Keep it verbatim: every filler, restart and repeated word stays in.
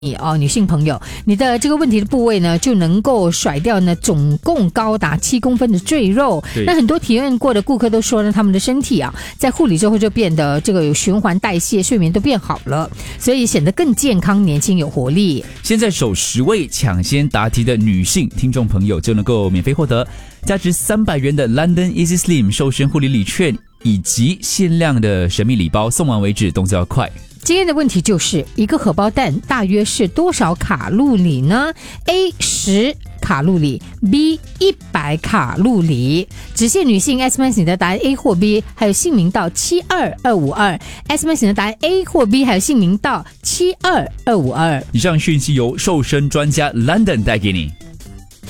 你哦，女性朋友，你的这个问题的部位呢，就能够甩掉呢，总共高达七公分的赘肉。那很多体验过的顾客都说呢，他们的身体啊，在护理之后就变得这个有循环代谢，睡眠都变好了，所以显得更健康、年轻、有活力。 现在首十位抢先答题的女性听众朋友就能够免费获得价值三百元的 London Easy Slim 瘦身护理礼券，以及限量的神秘礼包，送完为止，动作要快。 今天的问题就是一个荷包蛋大约是多少卡路里呢？ A 十卡路里， B 一百卡路里。只限女性 S M S 你的答案 A 或 B， 还有姓名到七二二五二 S M S 你的答案 A 或 B， 还有姓名到七二二五二。 以上讯息由瘦身专家 London 带给你。